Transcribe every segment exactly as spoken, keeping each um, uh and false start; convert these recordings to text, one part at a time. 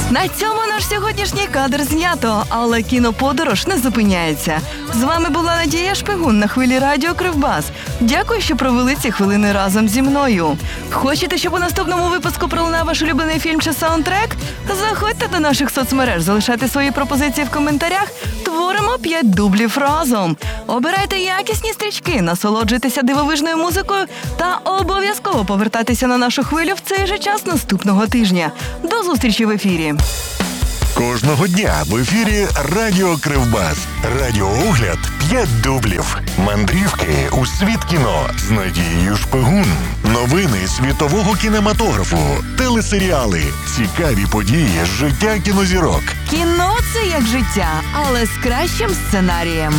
На цьому наш сьогоднішній кадр знято, але кіноподорож не зупиняється. З вами була Надія Шпигун на хвилі радіо Кривбас. Дякую, що провели ці хвилини разом зі мною. Хочете, щоб у наступному випуску пролунав ваш улюблений фільм чи саундтрек? Заходьте до наших соцмереж, залишайте свої пропозиції в коментарях. Творимо п'ять дублів разом. Обирайте якісні стрічки, насолоджуйтеся дивовижною музикою та обов'язково повертайтеся на нашу хвилю в цей же час наступного тижня. До зустрічі в ефірі. Кожного дня в ефірі Радіо Кривбас. Радіоогляд п'ять дублів. Мандрівки у світ кіно з Надією Шпигун. Новини світового кінематографу. Телесеріали. Цікаві події з життя кінозірок. Кіно – це як життя, але з кращим сценарієм.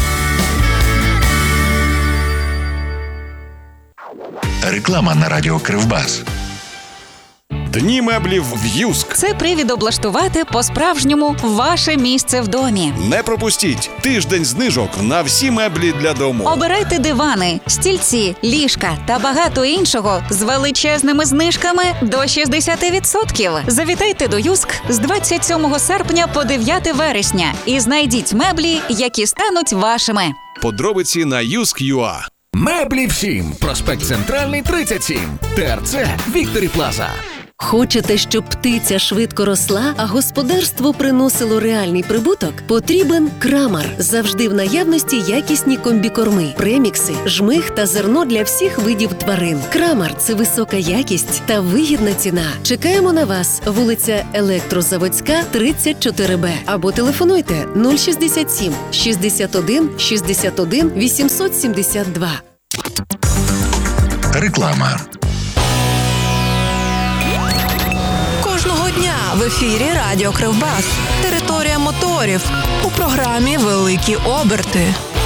Реклама на Радіо Кривбас. Дні меблів в Юск. Це привід облаштувати по-справжньому ваше місце в домі. Не пропустіть тиждень знижок на всі меблі для дому. Обирайте дивани, стільці, ліжка та багато іншого з величезними знижками до шістдесят відсотків. Завітайте до Юск з двадцять сьомого серпня по дев'яте вересня і знайдіть меблі, які стануть вашими. Подробиці на юск крапка ю а. Меблі всім. Проспект Центральний, тридцять сім. ТРЦ Вікторі Плаза. Хочете, щоб птиця швидко росла, а господарство приносило реальний прибуток? Потрібен Крамар. Завжди в наявності якісні комбікорми, премікси, жмих та зерно для всіх видів тварин. Крамар – це висока якість та вигідна ціна. Чекаємо на вас. Вулиця Електрозаводська, тридцять чотири Б. Або телефонуйте нуль шістдесят сім шістдесят один шістдесят один вісімсот сімдесят два. Реклама. Кожного дня в ефірі Радіо Кривбас. Територія моторів. У програмі «Великі оберти».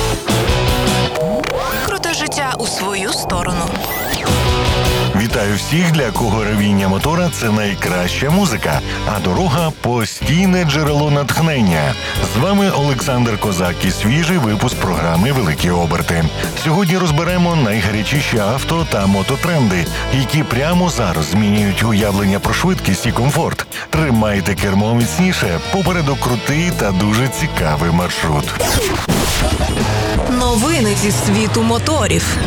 Круте життя у свою сторону. Вітаю всіх, для кого ревіння мотора – це найкраща музика, а дорога – постійне джерело натхнення. З вами Олександр Козак і свіжий випуск програми «Великі оберти». Сьогодні розберемо найгарячіші авто та мототренди, які прямо зараз змінюють уявлення про швидкість і комфорт. Тримайте кермо міцніше, попереду крутий та дуже цікавий маршрут. Новини зі світу моторів.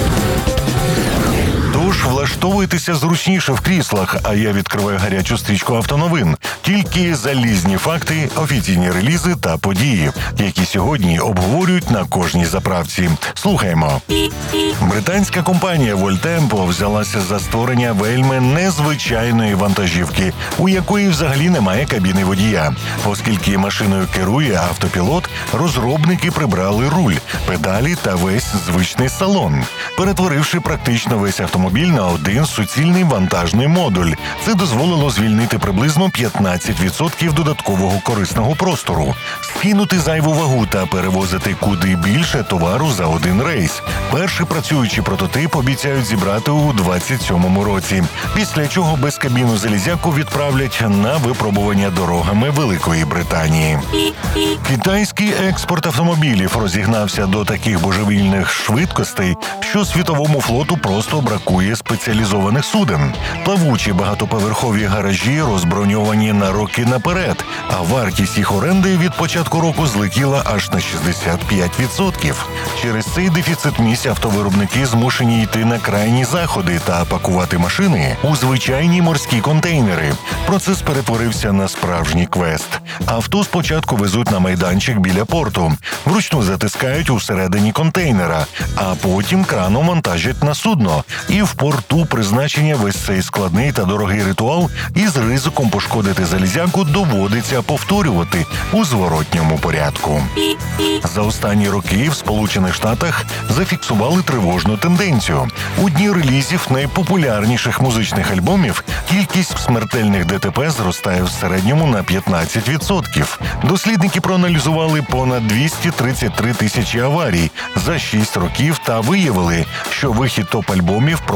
Тож влаштовуйтеся зручніше в кріслах, а я відкриваю гарячу стрічку автоновин. Тільки залізні факти, офіційні релізи та події, які сьогодні обговорюють на кожній заправці. Слухаємо. Британська компанія Voltempo взялася за створення вельми незвичайної вантажівки, у якої взагалі немає кабіни водія. Оскільки машиною керує автопілот, розробники прибрали руль, педалі та весь звичний салон, перетворивши практично весь автомобіль на один суцільний вантажний модуль. Це дозволило звільнити приблизно п'ятнадцять відсотків додаткового корисного простору, скинути зайву вагу та перевозити куди більше товару за один рейс. Перший працюючий прототип обіцяють зібрати у двадцять сьомому році, після чого безкабінну залізяку відправлять на випробування дорогами Великої Британії. Китайський експорт автомобілів розігнався до таких божевільних швидкостей, що світовому флоту просто бракує спеціалізованих суден. Плавучі багатоповерхові гаражі розброньовані на роки наперед, а вартість їх оренди від початку року злетіла аж на шістдесят п'ять відсотків. Через цей дефіцит місць автовиробники змушені йти на крайні заходи та пакувати машини у звичайні морські контейнери. Процес перетворився на справжній квест. Авто спочатку везуть на майданчик біля порту, вручну затискають усередині контейнера, а потім краном вантажать на судно. І в порту призначення весь цей складний та дорогий ритуал із ризиком пошкодити залізяку доводиться повторювати у зворотньому порядку. За останні роки в Сполучених Штатах зафіксували тривожну тенденцію. У дні релізів найпопулярніших музичних альбомів кількість смертельних ДТП зростає в середньому на п'ятнадцять відсотків. Дослідники проаналізували понад двісті тридцять три тисячі аварій за шість років та виявили, що вихід топ-альбомів проводить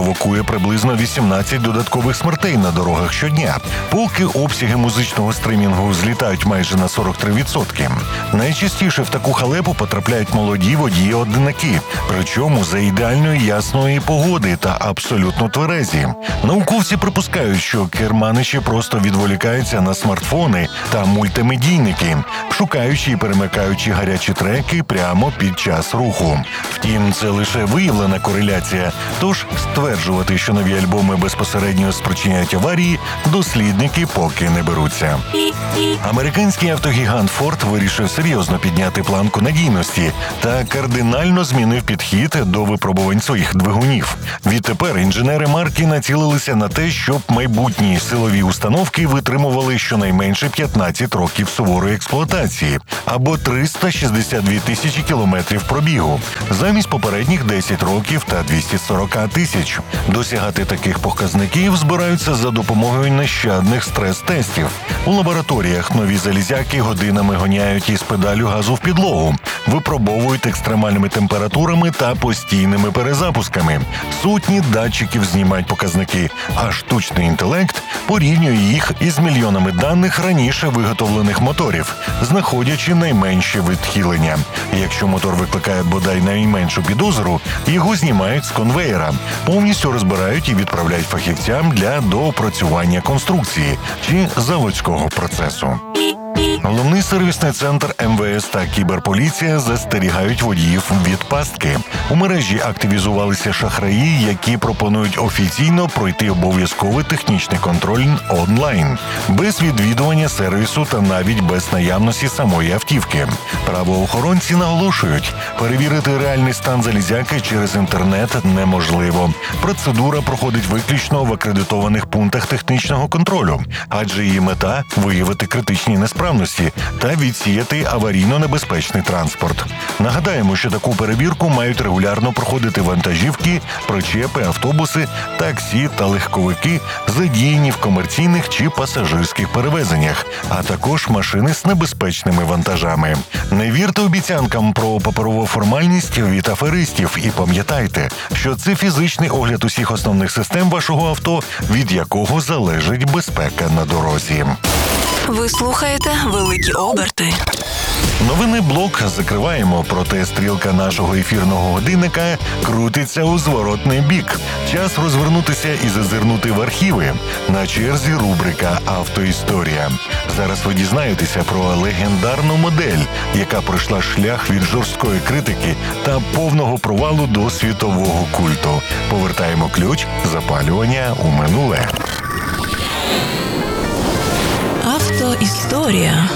провокує приблизно вісімнадцять додаткових смертей на дорогах щодня, поки обсяги музичного стримінгу злітають майже на сорок три відсотки. Найчастіше в таку халепу потрапляють молоді водії-одинаки, причому за ідеальної ясної погоди та абсолютно тверезі. Науковці припускають, що керманичі просто відволікаються на смартфони та мультимедійники, шукаючи і перемикаючи гарячі треки прямо під час руху. Втім, це лише виявлена кореляція, тож стверджувати, що нові альбоми безпосередньо спричиняють аварії, дослідники поки не беруться. Американський автогігант Ford вирішив серйозно підняти планку надійності та кардинально змінив підхід до випробувань своїх двигунів. Відтепер інженери марки націлилися на те, щоб майбутні силові установки витримували щонайменше п'ятнадцять років суворої експлуатації або триста шістдесят дві тисячі кілометрів пробігу, замість попередніх десять років та двісті сорок тисяч. Досягати таких показників збираються за допомогою нещадних стрес-тестів. У лабораторіях нові залізяки годинами гоняють із педалю газу в підлогу, випробовують екстремальними температурами та постійними перезапусками. Сотні датчиків знімають показники, а штучний інтелект порівнює їх із мільйонами даних раніше виготовлених моторів, знаходячи найменші відхилення. Якщо мотор викликає бодай найменшу підозру, його знімають з конвеєра, повністю розбирають і відправляють фахівцям для доопрацювання конструкції чи заводського процесу. Головний сервісний центр ем ве ес та кіберполіція застерігають водіїв від пастки. У мережі активізувалися шахраї, які пропонують офіційно пройти обов'язковий технічний контроль онлайн, без відвідування сервісу та навіть без наявності самої автівки. Правоохоронці наголошують, перевірити реальний стан залізяки через інтернет неможливо. Процедура проходить виключно в акредитованих пунктах технічного контролю, адже її мета – виявити критичні несправності та відсіяти аварійно-небезпечний транспорт. Нагадаємо, що таку перевірку мають регулярно проходити вантажівки, причепи, автобуси, таксі та легковики, задіяні в комерційних чи пасажирських перевезеннях, а також машини з небезпечними вантажами. Не вірте обіцянкам про паперову формальність від аферистів і пам'ятайте, що це фізичний огляд усіх основних систем вашого авто, від якого залежить безпека на дорозі. Ви слухаєте «Великі оберти». Новинний блок закриваємо, проте стрілка нашого ефірного годинника крутиться у зворотний бік. Час розвернутися і зазирнути в архіви. На черзі рубрика «Автоісторія». Зараз ви дізнаєтеся про легендарну модель, яка пройшла шлях від жорсткої критики та повного провалу до світового культу. Повертаємо ключ запалювання у минуле. Автоісторія.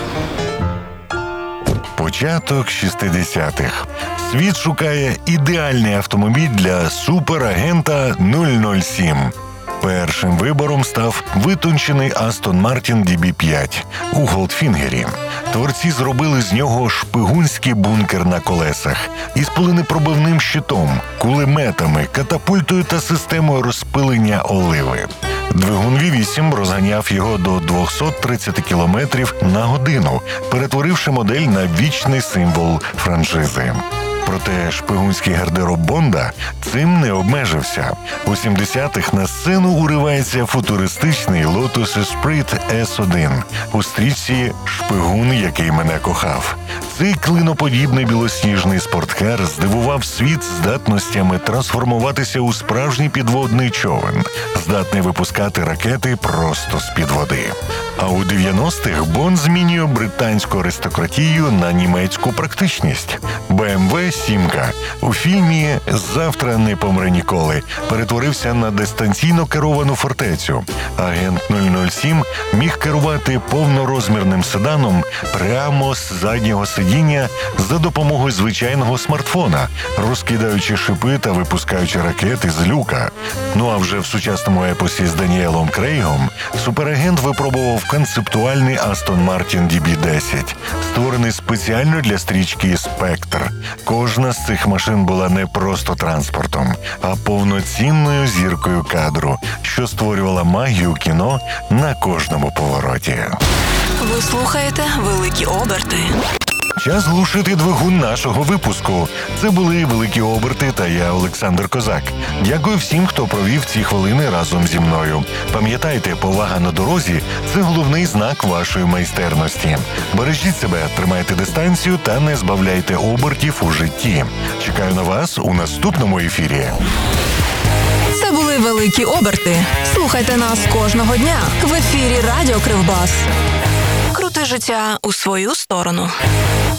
Початок шістдесятих. Світ шукає ідеальний автомобіль для суперагента нуль нуль сім. Першим вибором став витончений Aston Martin ді бі п'ять у Голдфінгері. Творці зробили з нього шпигунський бункер на колесах із пуленепробивним щитом, кулеметами, катапультою та системою розпилення оливи. Двигун ві вісім розганяв його до двісті тридцять кілометрів на годину, перетворивши модель на вічний символ франшизи. Проте шпигунський гардероб Бонда цим не обмежився. У сімдесятих на сцену уривається футуристичний Lotus Esprit ес один у стрічці «Шпигун, який мене кохав». Цей клиноподібний білосніжний спорткар здивував світ здатностями трансформуватися у справжній підводний човен, здатний випускати ракети просто з-під води. А у дев'яностих Бонд змінює британську аристократію на німецьку практичність. бе ем ве сімка у фільмі «Завтра не помре ніколи» перетворився на дистанційно керовану фортецю. Агент нуль нуль сім міг керувати повнорозмірним седаном прямо з заднього сидіння за допомогою звичайного смартфона, розкидаючи шипи та випускаючи ракети з люка. Ну а вже в сучасному епосі з Даніелом Крейгом суперагент випробував концептуальний Aston Martin ді бі десять, створений спеціально для стрічки «Спектр». Кожна з цих машин була не просто транспортом, а повноцінною зіркою кадру, що створювала магію кіно на кожному повороті. Ви слухаєте «Великі оберти». Час глушити двигун нашого випуску. Це були «Великі оберти» та я, Олександр Козак. Дякую всім, хто провів ці хвилини разом зі мною. Пам'ятайте, повага на дорозі – це головний знак вашої майстерності. Бережіть себе, тримайте дистанцію та не збавляйте обертів у житті. Чекаю на вас у наступному ефірі. Це були «Великі оберти». Слухайте нас кожного дня в ефірі Радіо Кривбас. Крути життя у свою сторону.